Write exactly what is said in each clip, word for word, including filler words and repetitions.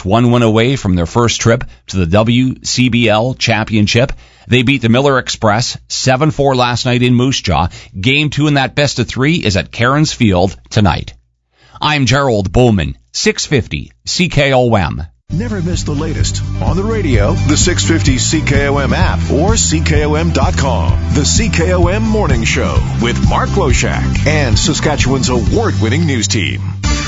just one win away from their first trip to the W C B L Championship. They beat the Miller Express seven four last night in Moose Jaw. Game two in that best of three is at Cairns Field tonight. I'm Gerald Bowman, six fifty C K O M. Never miss the latest on the radio, the six fifty C K O M app, or C K O M dot com. The C K O M Morning Show with Mark Loshak and Saskatchewan's award-winning news team.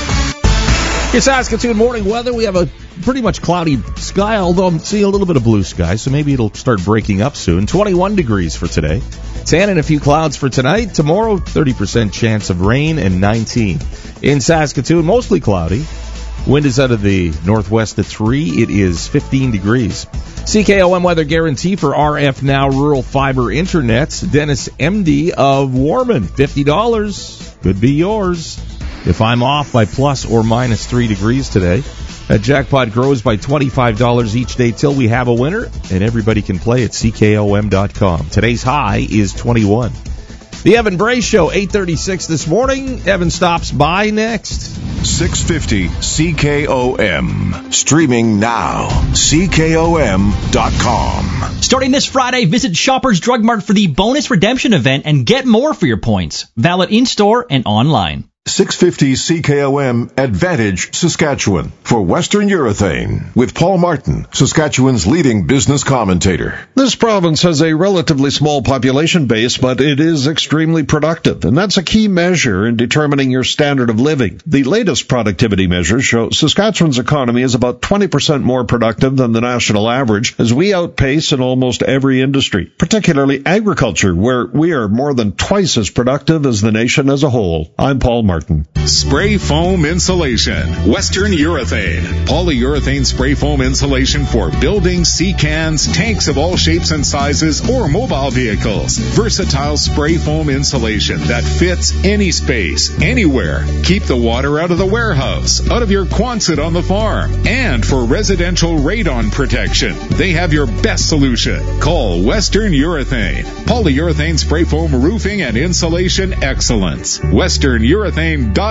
Your Saskatoon morning weather. We have a pretty much cloudy sky, although I'm seeing a little bit of blue sky, so maybe it'll start breaking up soon. twenty-one degrees for today. ten and a few clouds for tonight. Tomorrow, thirty percent chance of rain and nineteen. In Saskatoon, mostly cloudy. Wind is out of the northwest at three. It is fifteen degrees. C K O M weather guarantee for R F Now Rural Fiber Internet. Dennis M D of Warman, fifty dollars. Could be yours. If I'm off by plus or minus three degrees today. That jackpot grows by twenty-five dollars each day till we have a winner, and everybody can play at C K O M dot com. Today's high is twenty-one. The Evan Bray Show, eight thirty-six this morning. Evan stops by next. six fifty C K O M. Streaming now. C K O M dot com. Starting this Friday, visit Shoppers Drug Mart for the bonus redemption event and get more for your points. Valid in-store and online. six fifty C K O M Advantage Saskatchewan for Western Urethane with Paul Martin, Saskatchewan's leading business commentator. This province has a relatively small population base, but it is extremely productive, and that's a key measure in determining your standard of living. The latest productivity measures show Saskatchewan's economy is about twenty percent more productive than the national average, as we outpace in almost every industry, particularly agriculture, where we are more than twice as productive as the nation as a whole. I'm Paul Martin. Martin. Spray foam insulation. Western Urethane. Polyurethane spray foam insulation for buildings, sea cans, tanks of all shapes and sizes, or mobile vehicles. Versatile spray foam insulation that fits any space, anywhere. Keep the water out of the warehouse, out of your Quonset on the farm. And for residential radon protection, they have your best solution. Call Western Urethane. Polyurethane spray foam roofing and insulation excellence. Western Urethane.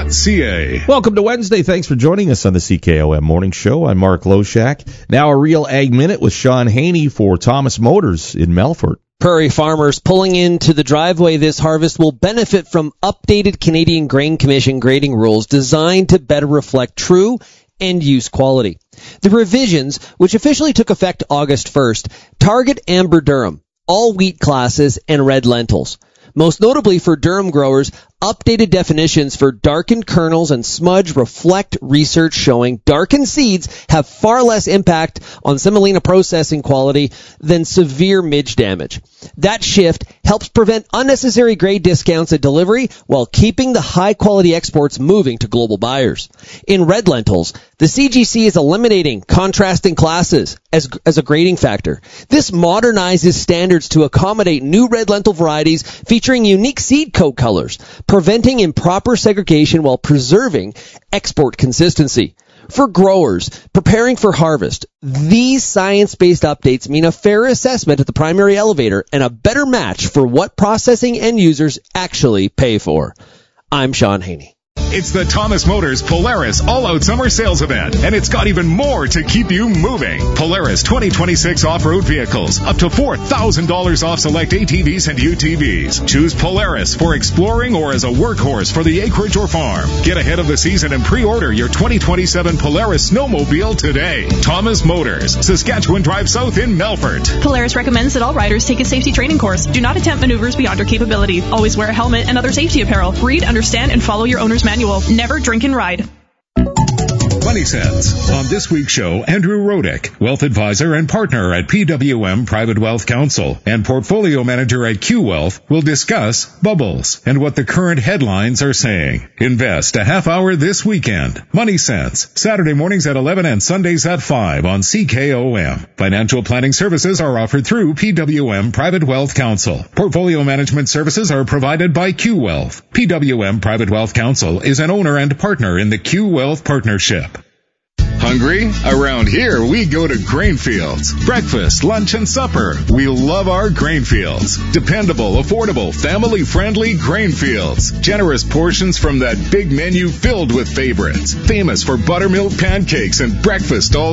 .ca. Welcome to Wednesday. Thanks for joining us on the C K O M Morning Show. I'm Mark Loshak. Now a Real Ag Minute with Sean Haney for Thomas Motors in Melfort. Prairie farmers pulling into the driveway this harvest will benefit from updated Canadian Grain Commission grading rules designed to better reflect true end-use quality. The revisions, which officially took effect August first, target amber durum, all wheat classes, and red lentils. Most notably for durum growers, updated definitions for darkened kernels and smudge reflect research showing darkened seeds have far less impact on semolina processing quality than severe midge damage. That shift helps prevent unnecessary grade discounts at delivery while keeping the high-quality exports moving to global buyers. In red lentils, the C G C is eliminating contrasting classes as, as a grading factor. This modernizes standards to accommodate new red lentil varieties featuring unique seed coat colors, preventing improper segregation while preserving export consistency. For growers preparing for harvest, these science-based updates mean a fair assessment at the primary elevator and a better match for what processing end users actually pay for. I'm Sean Haney. It's the Thomas Motors Polaris All-Out Summer Sales Event, and it's got even more to keep you moving. Polaris twenty twenty-six off-road vehicles, up to four thousand dollars off select A T Vs and U T Vs. Choose Polaris for exploring or as a workhorse for the acreage or farm. Get ahead of the season and pre-order your twenty twenty-seven Polaris snowmobile today. Thomas Motors, Saskatchewan Drive South in Melfort. Polaris recommends that all riders take a safety training course. Do not attempt maneuvers beyond your capability. Always wear a helmet and other safety apparel. Read, understand, and follow your owner's manual. Never drink and ride. Money Sense. On this week's show, Andrew Rodick, wealth advisor and partner at P W M Private Wealth Counsel and portfolio manager at Q Wealth, will discuss bubbles and what the current headlines are saying. Invest a half hour this weekend. Money Sense, Saturday mornings at eleven and Sundays at five on C K O M. Financial planning services are offered through P W M Private Wealth Counsel. Portfolio management services are provided by Q Wealth. P W M Private Wealth Counsel is an owner and partner in the Q Wealth Partnership. Hungry? Around here, we go to Grainfields. Breakfast, lunch, and supper. We love our Grainfields. Dependable, affordable, family-friendly Grainfields. Generous portions from that big menu filled with favorites. Famous for buttermilk pancakes and breakfast all